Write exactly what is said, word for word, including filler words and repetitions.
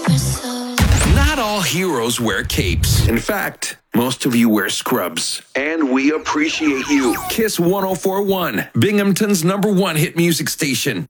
Not all heroes wear capes. In fact, most of you wear scrubs. And we appreciate you. Kiss one oh four point one, Binghamton's number one hit music station.